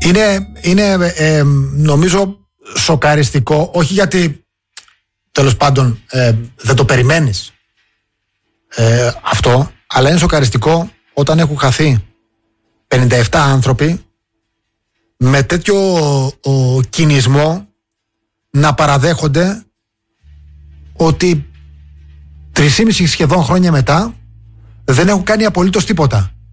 Είναι νομίζω σοκαριστικό, όχι γιατί τέλος πάντων δεν το περιμένεις αυτό, αλλά είναι σοκαριστικό όταν έχουν χαθεί 57 άνθρωποι με τέτοιο κινησμό να παραδέχονται ότι 3,5 σχεδόν χρόνια μετά δεν έχουν κάνει απολύτως τίποτα.